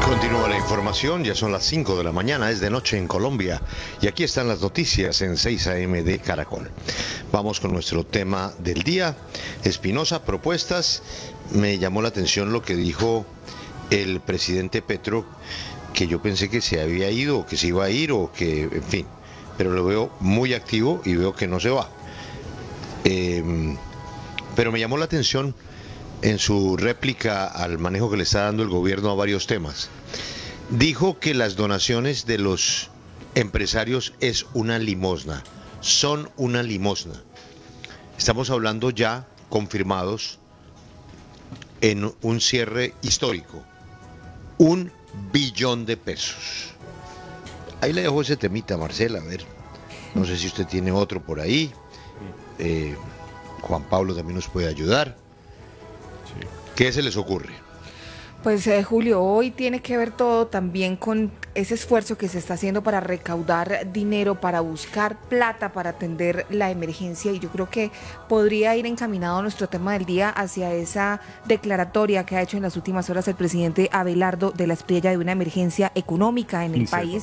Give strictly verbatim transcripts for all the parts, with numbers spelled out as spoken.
Continúa la información, ya son las cinco de la mañana, es de noche en Colombia y aquí están las noticias en seis a eme de Caracol. Vamos con nuestro tema del día. Espinosa, propuestas. Me llamó la atención lo que dijo el presidente Petro, que yo pensé que se había ido, o que se iba a ir, o que, en fin, pero lo veo muy activo y veo que no se va. Eh, pero me llamó la atención en su réplica al manejo que le está dando el gobierno a varios temas. Dijo que las donaciones de los empresarios es una limosna, son una limosna. Estamos hablando ya confirmados en un cierre histórico, un billón de pesos. Ahí le dejo ese temita, Marcela, a ver, no sé si usted tiene otro por ahí. eh, Juan Pablo también nos puede ayudar. ¿Qué se les ocurre? Pues eh, Julio, hoy tiene que ver todo también con ese esfuerzo que se está haciendo para recaudar dinero, para buscar plata, para atender la emergencia, y yo creo que podría ir encaminado nuestro tema del día hacia esa declaratoria que ha hecho en las últimas horas el presidente Abelardo de la Espriella de una emergencia económica en el país,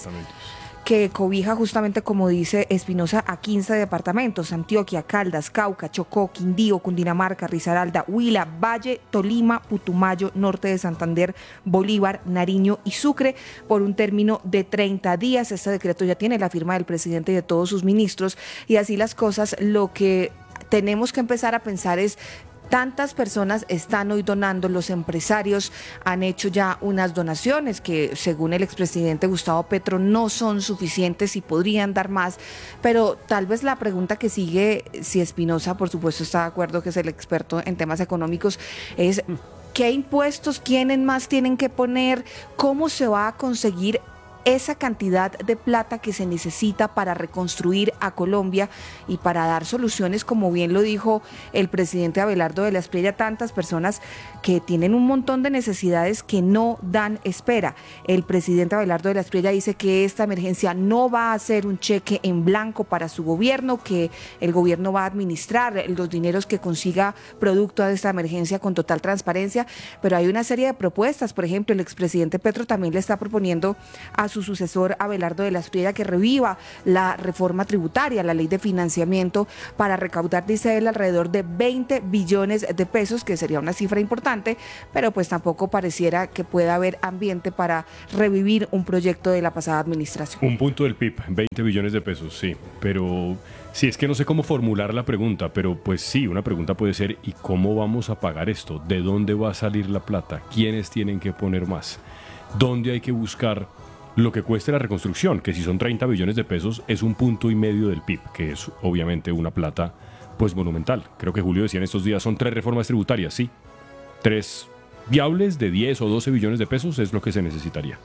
que cobija justamente, como dice Espinosa, a quince departamentos: Antioquia, Caldas, Cauca, Chocó, Quindío, Cundinamarca, Risaralda, Huila, Valle, Tolima, Putumayo, Norte de Santander, Bolívar, Nariño y Sucre, por un término de treinta días. Este decreto ya tiene la firma del presidente y de todos sus ministros, y así las cosas, lo que tenemos que empezar a pensar es: tantas personas están hoy donando, los empresarios han hecho ya unas donaciones que, según el expresidente Gustavo Petro, no son suficientes y podrían dar más, pero tal vez la pregunta que sigue, si Espinosa, por supuesto, está de acuerdo, que es el experto en temas económicos, es ¿qué impuestos, quiénes más tienen que poner? ¿Cómo se va a conseguir esa cantidad de plata que se necesita para reconstruir a Colombia y para dar soluciones, como bien lo dijo el presidente Abelardo de la Espriella, tantas personas que tienen un montón de necesidades que no dan espera? El presidente Abelardo de la Espriella dice que esta emergencia no va a ser un cheque en blanco para su gobierno, que el gobierno va a administrar los dineros que consiga producto de esta emergencia con total transparencia, pero hay una serie de propuestas. Por ejemplo, el expresidente Petro también le está proponiendo a su sucesor Abelardo de la Espriella que reviva la reforma tributaria, la ley de financiamiento, para recaudar, dice él, alrededor de veinte billones de pesos, que sería una cifra importante, pero pues tampoco pareciera que pueda haber ambiente para revivir un proyecto de la pasada administración. Un punto del P I B, veinte billones de pesos, sí, pero sí, es que no sé cómo formular la pregunta, pero pues sí, una pregunta puede ser: ¿y cómo vamos a pagar esto? ¿De dónde va a salir la plata? ¿Quiénes tienen que poner más? ¿Dónde hay que buscar lo que cueste la reconstrucción? Que si son treinta billones de pesos es un punto y medio del P I B, que es obviamente una plata pues monumental. Creo que Julio decía en estos días, son tres reformas tributarias, sí, tres viables de diez o doce billones de pesos es lo que se necesitaría.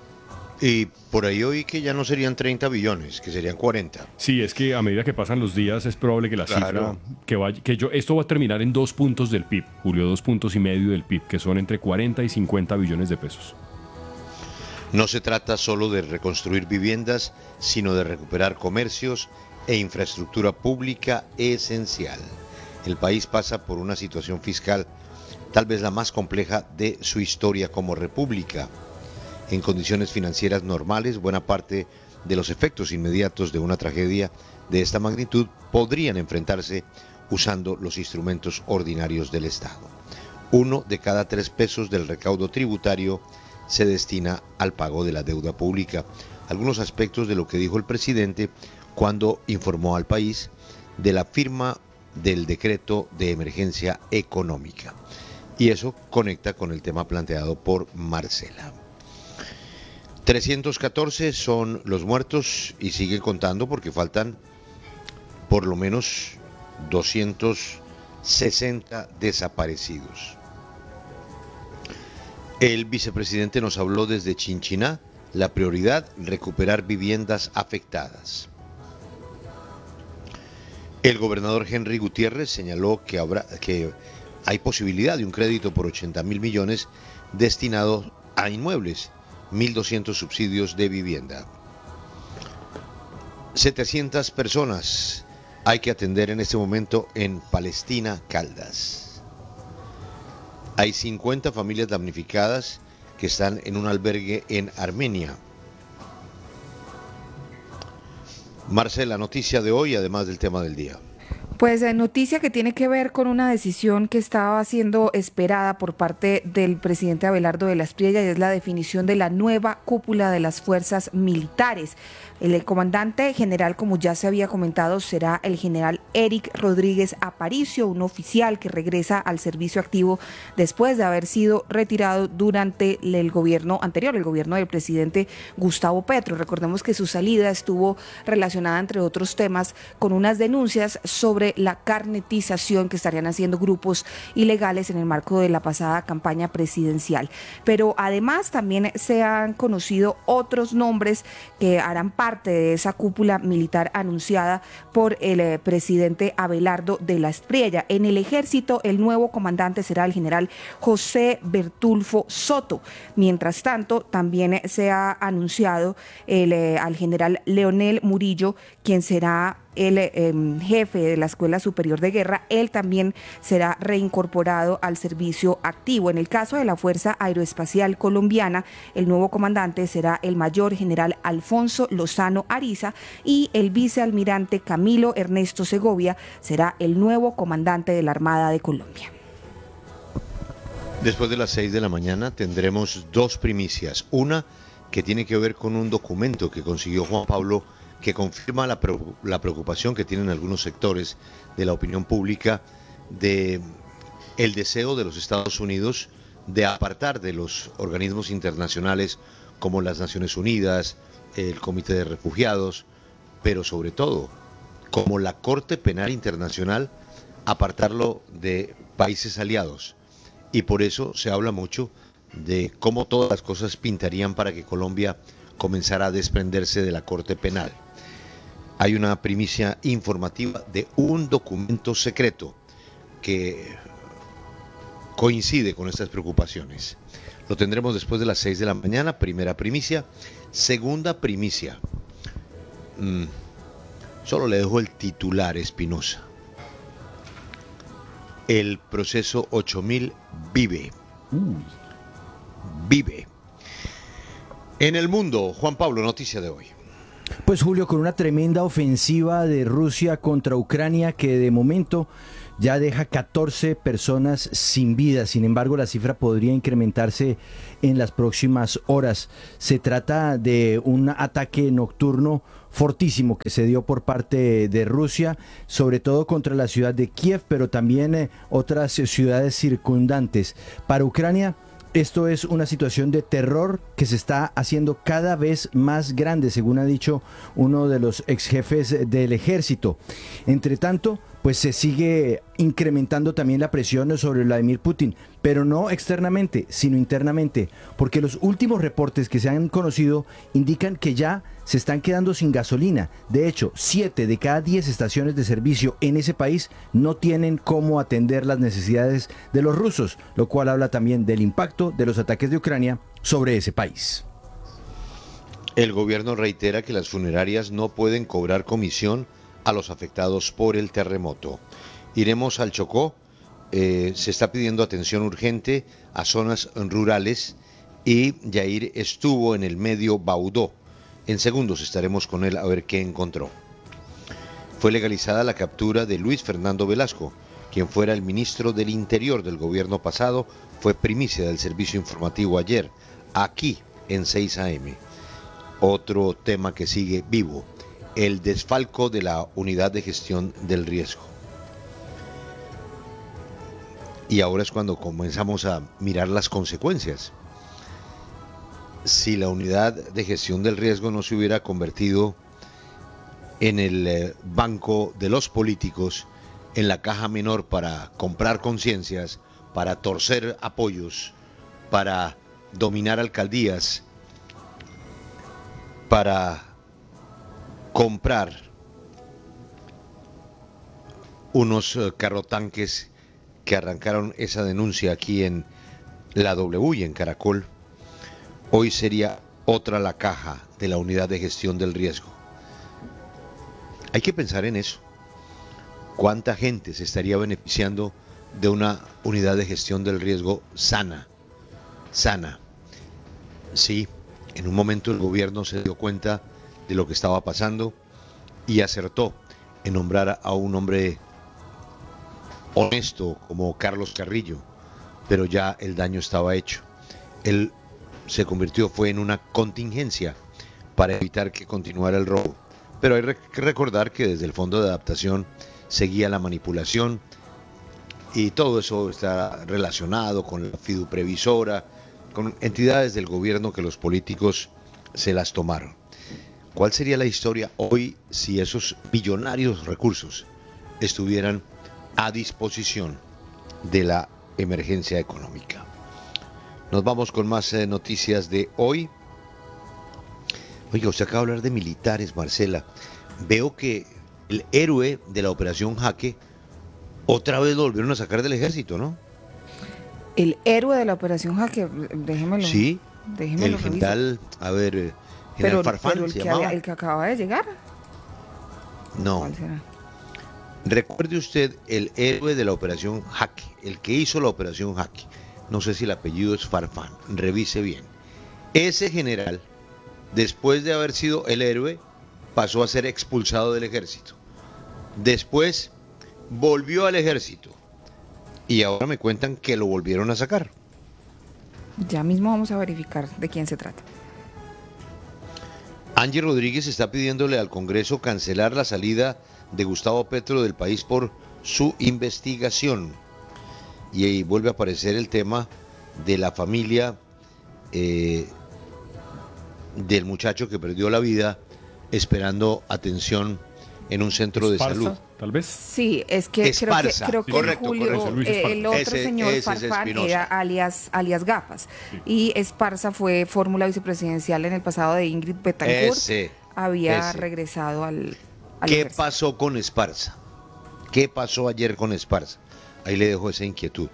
Y por ahí oí que ya no serían treinta billones, que serían cuarenta. Sí, es que a medida que pasan los días es probable que la Claro. cifra que vaya, que yo, esto va a terminar en dos puntos del P I B, Julio, dos puntos y medio del P I B, que son entre cuarenta y cincuenta billones de pesos. No se trata solo de reconstruir viviendas, sino de recuperar comercios e infraestructura pública esencial. El país pasa por una situación fiscal tal vez la más compleja de su historia como república. En condiciones financieras normales, buena parte de los efectos inmediatos de una tragedia de esta magnitud podrían enfrentarse usando los instrumentos ordinarios del Estado. Uno de cada tres pesos del recaudo tributario se destina al pago de la deuda pública. Algunos aspectos de lo que dijo el presidente cuando informó al país de la firma del decreto de emergencia económica. Y eso conecta con el tema planteado por Marcela. trescientos catorce son los muertos y siguen contando porque faltan por lo menos doscientos sesenta desaparecidos. El vicepresidente nos habló desde Chinchiná, la prioridad, recuperar viviendas afectadas. El gobernador Henry Gutiérrez señaló que, habrá, que hay posibilidad de un crédito por ochenta mil millones destinado a inmuebles, mil doscientos subsidios de vivienda. setecientas personas hay que atender en este momento en Palestina, Caldas. Hay cincuenta familias damnificadas que están en un albergue en Armenia. Marcela, noticia de hoy, además del tema del día. Pues eh, noticia que tiene que ver con una decisión que estaba siendo esperada por parte del presidente Abelardo de la Espriella, y es la definición de la nueva cúpula de las fuerzas militares. El comandante general, como ya se había comentado, será el general Eric Rodríguez Aparicio, un oficial que regresa al servicio activo después de haber sido retirado durante el gobierno anterior, el gobierno del presidente Gustavo Petro. Recordemos que su salida estuvo relacionada, entre otros temas, con unas denuncias sobre la carnetización que estarían haciendo grupos ilegales en el marco de la pasada campaña presidencial. Pero además también se han conocido otros nombres que harán parte de esa cúpula militar anunciada por el eh, presidente Abelardo de la Espriella. En el ejército, el nuevo comandante será el general José Bertulfo Soto. Mientras tanto, también eh, se ha anunciado el, eh, al general Leonel Murillo, quien será el eh, jefe de la Escuela Superior de Guerra. Él también será reincorporado al servicio activo. En el caso de la Fuerza Aeroespacial Colombiana, el nuevo comandante será el mayor general Alfonso Lozano Ariza, y el vicealmirante Camilo Ernesto Segovia será el nuevo comandante de la Armada de Colombia. Después de las seis de la mañana tendremos dos primicias. Una que tiene que ver con un documento que consiguió Juan Pablo, que confirma la, la preocupación que tienen algunos sectores de la opinión pública de el deseo de los Estados Unidos de apartar de los organismos internacionales como las Naciones Unidas, el Comité de Refugiados, pero sobre todo como la Corte Penal Internacional, apartarlo de países aliados. Y por eso se habla mucho de cómo todas las cosas pintarían para que Colombia comenzara a desprenderse de la Corte Penal. Hay una primicia informativa de un documento secreto que coincide con estas preocupaciones. Lo tendremos después de las seis de la mañana, primera primicia. Segunda primicia. Mm, solo le dejo el titular, Espinosa. El proceso ocho mil vive. Uh. Vive. En el mundo, Juan Pablo, noticia de hoy. Pues Julio, con una tremenda ofensiva de Rusia contra Ucrania que de momento ya deja catorce personas sin vida. Sin embargo, la cifra podría incrementarse en las próximas horas. Se trata de un ataque nocturno fortísimo que se dio por parte de Rusia, sobre todo contra la ciudad de Kiev, pero también eh, otras ciudades circundantes. Para Ucrania, esto es una situación de terror que se está haciendo cada vez más grande, según ha dicho uno de los ex jefes del ejército. Entre tanto, pues se sigue incrementando también la presión sobre Vladimir Putin, pero no externamente, sino internamente, porque los últimos reportes que se han conocido indican que ya se están quedando sin gasolina. De hecho, siete de cada diez estaciones de servicio en ese país no tienen cómo atender las necesidades de los rusos, lo cual habla también del impacto de los ataques de Ucrania sobre ese país. El gobierno reitera que las funerarias no pueden cobrar comisión a los afectados por el terremoto. Iremos al Chocó. Eh, se está pidiendo atención urgente a zonas rurales y Yair estuvo en el medio Baudó. En segundos estaremos con él a ver qué encontró. Fue legalizada la captura de Luis Fernando Velasco, quien fuera el ministro del Interior del gobierno pasado. Fue primicia del servicio informativo ayer, aquí en seis a eme. Otro tema que sigue vivo: el desfalco de la unidad de gestión del riesgo. Y ahora es cuando comenzamos a mirar las consecuencias. Si la unidad de gestión del riesgo no se hubiera convertido en el eh, banco de los políticos, en la caja menor para comprar conciencias, para torcer apoyos, para dominar alcaldías, para comprar unos uh, carrotanques que arrancaron esa denuncia aquí en la W y en Caracol, hoy sería otra la caja de la unidad de gestión del riesgo. Hay que pensar en eso. ¿Cuánta gente se estaría beneficiando de una unidad de gestión del riesgo sana? Sana. Sí, en un momento el gobierno se dio cuenta de lo que estaba pasando y acertó en nombrar a un hombre honesto como Carlos Carrillo, pero ya el daño estaba hecho. Él se convirtió, fue en una contingencia para evitar que continuara el robo. Pero hay que recordar que desde el Fondo de Adaptación seguía la manipulación y todo eso está relacionado con la fiduprevisora, con entidades del gobierno que los políticos se las tomaron. ¿Cuál sería la historia hoy si esos millonarios recursos estuvieran a disposición de la emergencia económica? Nos vamos con más eh, noticias de hoy. Oiga, usted acaba de hablar de militares, Marcela. Veo que el héroe de la operación Jaque otra vez lo volvieron a sacar del ejército, ¿no? El héroe de la operación Jaque, déjemelo. Sí, déjemelo el general, a ver, eh, general pero, Farfán, pero el, ¿se que llamaba? había- el que acaba de llegar. No, ¿Cuál será? recuerde usted el héroe de la operación Jaque, el que hizo la operación Jaque. No sé si el apellido es Farfán, revise bien. Ese general, después de haber sido el héroe, pasó a ser expulsado del ejército. Después volvió al ejército y ahora me cuentan que lo volvieron a sacar. Ya mismo vamos a verificar de quién se trata. Angie Rodríguez está pidiéndole al Congreso cancelar la salida de Gustavo Petro del país por su investigación. Y ahí vuelve a aparecer el tema de la familia eh, del muchacho que perdió la vida esperando atención en un centro de Esparza, salud. tal vez. Sí, es que Esparza, creo que, creo que correcto, Julio, correcto. Luis eh, Esparza. el otro Ese- señor ese es Farfán Espinosa. era alias, alias Gafas. Sí. Y Esparza fue fórmula vicepresidencial en el pasado de Ingrid Betancourt. Ese, Había ese. regresado al, al ¿Qué ejército. pasó con Esparza? ¿Qué pasó ayer con Esparza? Ahí le dejo esa inquietud.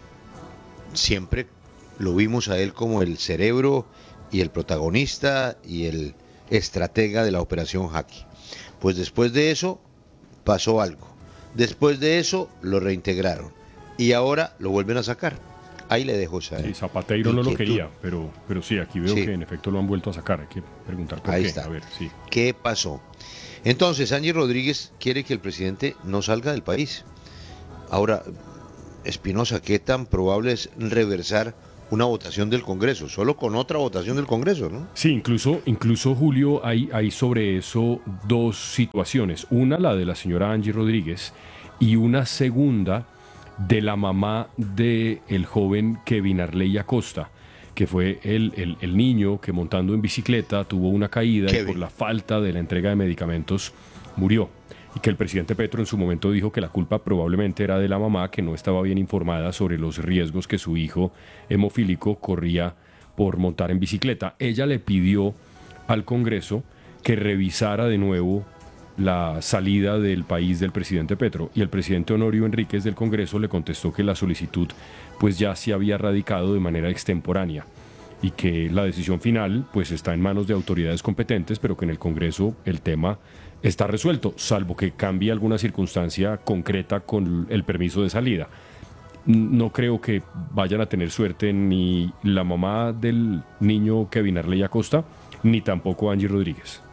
Siempre lo vimos a él como el cerebro y el protagonista y el estratega de la operación Jaque. Pues después de eso pasó algo. Después de eso lo reintegraron y ahora lo vuelven a sacar. Ahí le dejo esa Sí, Zapateiro no lo inquietud. quería, pero, pero sí, aquí veo Sí. que en efecto lo han vuelto a sacar. Hay que preguntar por Ahí qué. está. A ver, sí. ¿Qué pasó? Entonces, Angie Rodríguez quiere que el presidente no salga del país. Ahora, Espinosa, ¿qué tan probable es reversar una votación del Congreso? Solo con otra votación del Congreso, ¿no? Sí, incluso, incluso Julio, hay, hay sobre eso dos situaciones. Una, la de la señora Angie Rodríguez, y una segunda de la mamá del joven Kevin Arley Acosta, que fue el, el, el niño que montando en bicicleta tuvo una caída y Kevin. por la falta de la entrega de medicamentos murió. Y que el presidente Petro en su momento dijo que la culpa probablemente era de la mamá, que no estaba bien informada sobre los riesgos que su hijo hemofílico corría por montar en bicicleta. Ella le pidió al Congreso que revisara de nuevo la salida del país del presidente Petro, y el presidente Honorio Enríquez del Congreso le contestó que la solicitud pues ya se había radicado de manera extemporánea y que la decisión final pues está en manos de autoridades competentes, pero que en el Congreso el tema está resuelto, salvo que cambie alguna circunstancia concreta con el permiso de salida. No creo que vayan a tener suerte ni la mamá del niño Kevin Arley Acosta, ni tampoco Angie Rodríguez.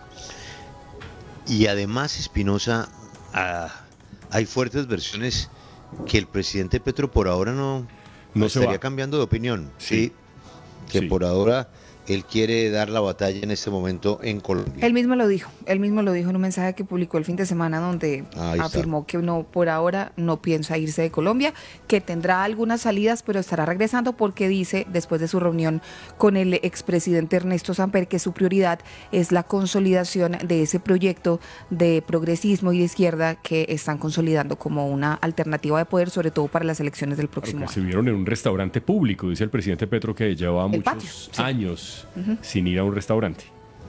Y además, Espinosa, ah, hay fuertes versiones que el presidente Petro por ahora no, No se estaría va. cambiando de opinión. Sí. Sí, que Sí. por ahora él quiere dar la batalla en este momento en Colombia. Él mismo lo dijo, él mismo lo dijo en un mensaje que publicó el fin de semana donde Ahí está. afirmó que no, por ahora no piensa irse de Colombia, que tendrá algunas salidas, pero estará regresando porque dice, después de su reunión con el expresidente Ernesto Samper, que su prioridad es la consolidación de ese proyecto de progresismo y de izquierda que están consolidando como una alternativa de poder, sobre todo para las elecciones del Claro, próximo que se año. vieron en un restaurante público, dice el presidente Petro, que llevaba El muchos patio, sí. años sin ir a un restaurante.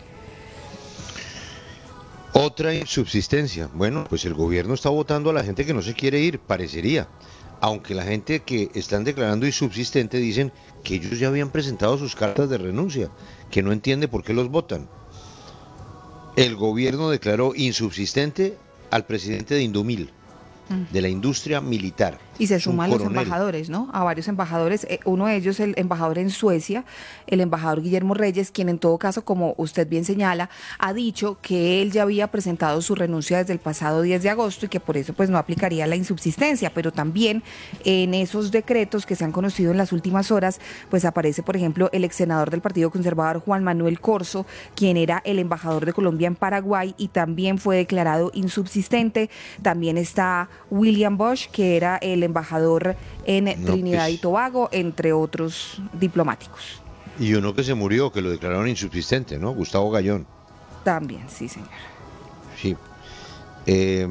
Otra insubsistencia. Bueno, pues el gobierno está votando a la gente que no se quiere ir, parecería. Aunque la gente que están declarando insubsistente dicen que ellos ya habían presentado sus cartas de renuncia, que no entiende por qué los votan. El gobierno declaró insubsistente al presidente de Indumil, de la industria militar. Y se Es un suman los coronel. embajadores, ¿no? A varios embajadores. Eh, uno de ellos, el embajador en Suecia, el embajador Guillermo Reyes, quien en todo caso, como usted bien señala, ha dicho que él ya había presentado su renuncia desde el pasado diez de agosto y que por eso pues no aplicaría la insubsistencia, pero también en esos decretos que se han conocido en las últimas horas, pues aparece, por ejemplo, el ex senador del Partido Conservador Juan Manuel Corzo, quien era el embajador de Colombia en Paraguay y también fue declarado insubsistente. También está William Bush, que era el embajador en No, Trinidad pues. y Tobago, entre otros diplomáticos. Y uno que se murió, que lo declararon insubsistente, ¿no? Gustavo Gallón. También, sí, señor. Sí. Eh,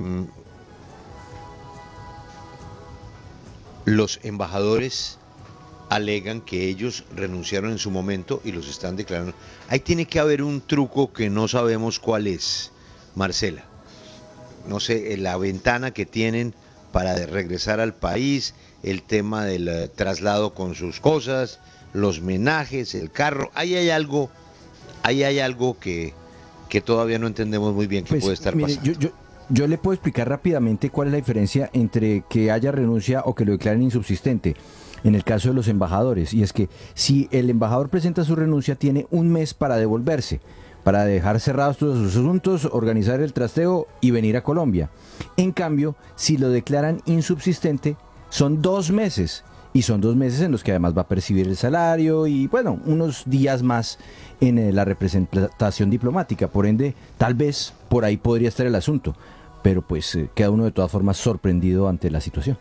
los embajadores alegan que ellos renunciaron en su momento y los están declarando. Ahí tiene que haber un truco que no sabemos cuál es, Marcela. No sé, la ventana que tienen para de regresar al país, el tema del eh, traslado con sus cosas, los menajes, el carro. Ahí hay algo, ahí hay algo que, que todavía no entendemos muy bien qué Pues, puede estar mire, pasando. yo, yo, yo le puedo explicar rápidamente cuál es la diferencia entre que haya renuncia o que lo declaren insubsistente en el caso de los embajadores. Y es que si el embajador presenta su renuncia, tiene un mes para devolverse, para dejar cerrados todos sus asuntos, organizar el trasteo y venir a Colombia. En cambio, si lo declaran insubsistente, son dos meses. Y son dos meses en los que además va a percibir el salario y, bueno, unos días más en eh, la representación diplomática. Por ende, tal vez por ahí podría estar el asunto. Pero pues eh, queda uno de todas formas sorprendido ante la situación.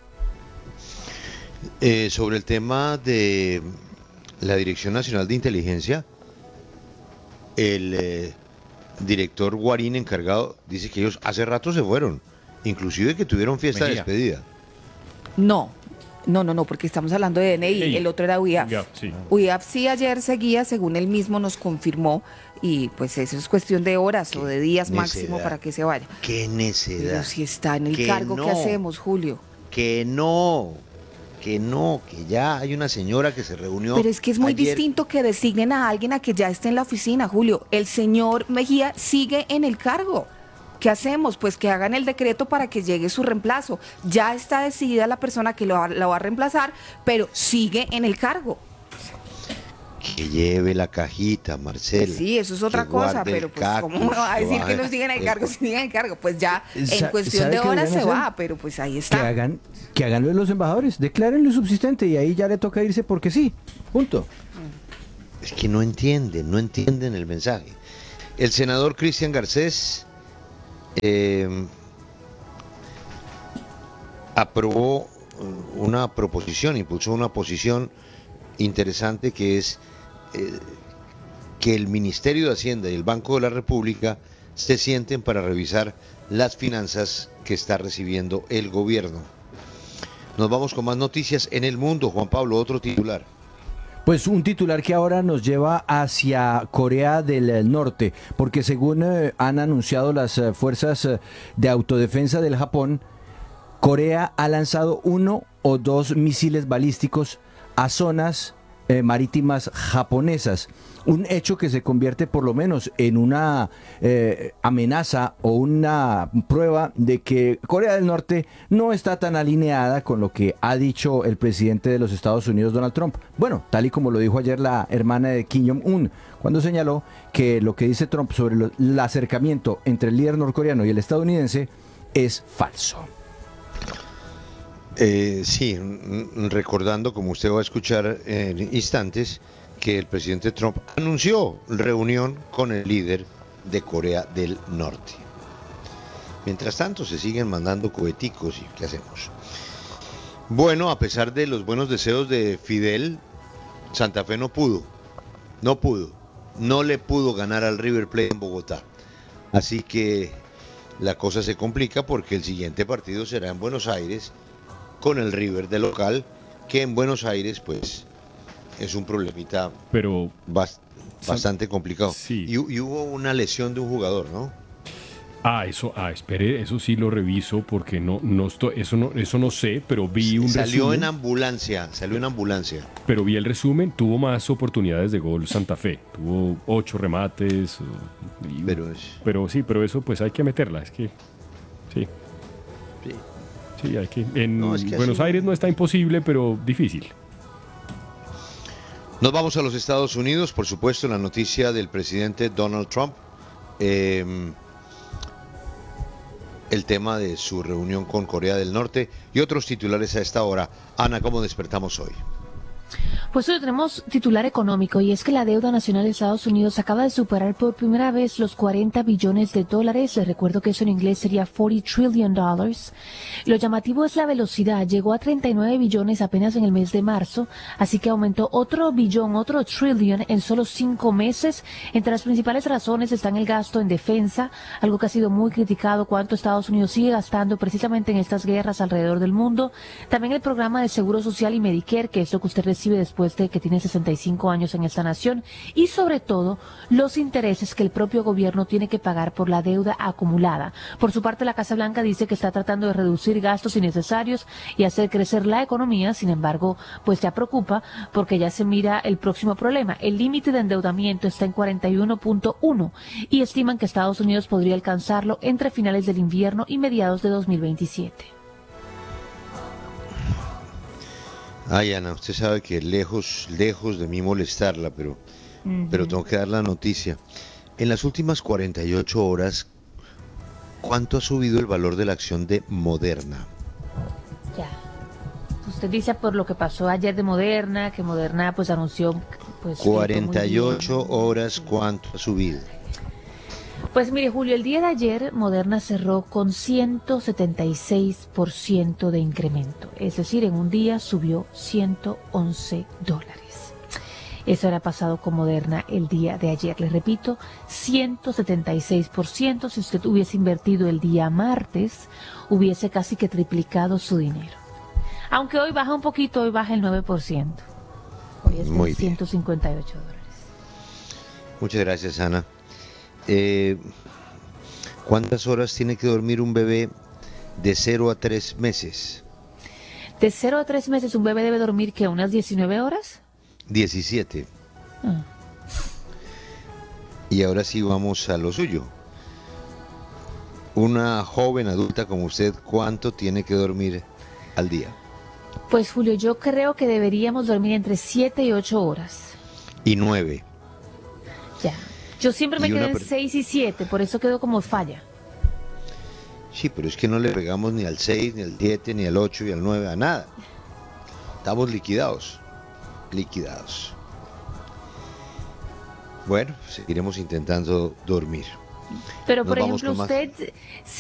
Eh, sobre el tema de la Dirección Nacional de Inteligencia, el eh, director Guarín encargado dice que ellos hace rato se fueron, inclusive que tuvieron fiesta de Mejía. despedida. No, no, no, no, porque estamos hablando de D N I, Ey. el otro era U I A F. Ya, sí. U I A F sí ayer seguía, según él mismo nos confirmó, y pues eso es cuestión de horas o de días máximo necedad. para que se vaya. ¡Qué necedad! Pero si está en el Que cargo, no. ¿qué hacemos, Julio? Que no, que no, que ya hay una señora que se reunió. Pero es que es muy ayer. distinto que designen a alguien a que ya esté en la oficina, Julio. El señor Mejía sigue en el cargo. ¿Qué hacemos? Pues que hagan el decreto para que llegue su reemplazo. Ya está decidida la persona que lo va, lo va a reemplazar, pero sigue en el cargo. Que lleve la cajita, Marcela. Sí, eso es otra que cosa, guarde el pero pues cactus, ¿cómo me va a que decir que baje no sigan en el el- cargo? Si siguen en el cargo, pues ya en Sa- cuestión ¿sabe de qué horas se deberían hacer? va, pero pues ahí Que está. hagan, que hagan lo de los embajadores, declárenlo insubsistente y ahí ya le toca irse porque sí. Punto. Es que no entienden, no entienden el mensaje. El senador Cristian Garcés eh, aprobó una proposición, impulsó una posición interesante que es eh, que el Ministerio de Hacienda y el Banco de la República se sienten para revisar las finanzas que está recibiendo el gobierno. Nos vamos con más noticias en el mundo. Juan Pablo, otro titular. Pues un titular que ahora nos lleva hacia Corea del Norte, porque según eh, han anunciado las eh, fuerzas eh, de autodefensa del Japón, Corea ha lanzado uno o dos misiles balísticos a zonas eh, marítimas japonesas. Un hecho que se convierte por lo menos en una eh, amenaza o una prueba de que Corea del Norte no está tan alineada con lo que ha dicho el presidente de los Estados Unidos, Donald Trump. Bueno, tal y como lo dijo ayer la hermana de Kim Jong-un, cuando señaló que lo que dice Trump sobre lo- el acercamiento entre el líder norcoreano y el estadounidense es falso. Eh, sí, mm, recordando, como usted va a escuchar en instantes, que el presidente Trump anunció reunión con el líder de Corea del Norte. Mientras tanto, se siguen mandando coheticos y ¿qué hacemos? Bueno, a pesar de los buenos deseos de Fidel, Santa Fe no pudo, no pudo, no le pudo ganar al River Plate en Bogotá. Así que la cosa se complica porque el siguiente partido será en Buenos Aires con el River de local, que en Buenos Aires pues es un problemita Pero bas- bastante complicado. Sí. Y, y hubo una lesión de un jugador, ¿no? Ah, eso, ah, espere, eso sí lo reviso porque no, no estoy, eso no, eso no sé, pero vi un Salió en resumen, ambulancia, salió en ambulancia. pero vi el resumen, tuvo más oportunidades de gol Santa Fe, tuvo ocho remates, uh, y- Pero es- pero sí, pero eso pues hay que meterla, es que sí. Sí. Sí, hay que. En No, es que Buenos así- Aires no está imposible, pero difícil. Nos vamos a los Estados Unidos, por supuesto, la noticia del presidente Donald Trump. Eh, el tema de su reunión con Corea del Norte y otros titulares a esta hora. Ana, ¿cómo despertamos hoy? Pues hoy tenemos titular económico y es que la deuda nacional de Estados Unidos acaba de superar por primera vez los cuarenta billones de dólares. Les recuerdo que eso en inglés sería cuarenta trillion dollars. Lo llamativo es la velocidad. Llegó a treinta y nueve billones apenas en el mes de marzo, así que aumentó otro billón, otro trillion en solo cinco meses. Entre las principales razones están el gasto en defensa, algo que ha sido muy criticado, cuánto Estados Unidos sigue gastando precisamente en estas guerras alrededor del mundo. También el programa de Seguro Social y Medicare, que es lo que usted recibe después de que tiene sesenta y cinco años en esta nación, y sobre todo los intereses que el propio gobierno tiene que pagar por la deuda acumulada. Por su parte, la Casa Blanca dice que está tratando de reducir gastos innecesarios y hacer crecer la economía. Sin embargo, pues ya preocupa porque ya se mira el próximo problema. El límite de endeudamiento está en cuarenta y uno punto uno y estiman que Estados Unidos podría alcanzarlo entre finales del invierno y mediados de dos mil veintisiete. Ay, Ana, usted sabe que lejos, lejos de mí molestarla, pero, Uh-huh. pero tengo que dar la noticia. En las últimas cuarenta y ocho horas, ¿cuánto ha subido el valor de la acción de Moderna? Ya. Usted dice por lo que pasó ayer de Moderna, que Moderna pues anunció pues que fue muy cuarenta y ocho bien. horas, ¿cuánto ha subido? Pues mire, Julio, el día de ayer Moderna cerró con ciento setenta y seis por ciento de incremento, es decir, en un día subió ciento once dólares. Eso era pasado con Moderna el día de ayer. Les repito, ciento setenta y seis por ciento. Si usted hubiese invertido el día martes, hubiese casi que triplicado su dinero. Aunque hoy baja un poquito, hoy baja el nueve por ciento. Hoy está Muy en bien. ciento cincuenta y ocho dólares. Muchas gracias, Ana. Eh, ¿Cuántas horas tiene que dormir un bebé de cero a tres meses? De cero a tres meses un bebé debe dormir, ¿qué? ¿Unas diecinueve horas? diecisiete. Ah. Y ahora sí vamos a lo suyo. Una joven adulta como usted, ¿cuánto tiene que dormir al día? Pues Julio, yo creo que deberíamos dormir entre siete y ocho horas. Y nueve. Ya. Yo siempre me Y quedé una en per- seis y siete, por eso quedó como falla. Sí, pero es que no le pegamos ni al seis, ni al siete, ni al ocho y al nueve, a nada. Estamos liquidados. Liquidados. Bueno, seguiremos intentando dormir. Pero, Nos por vamos ejemplo, con más. usted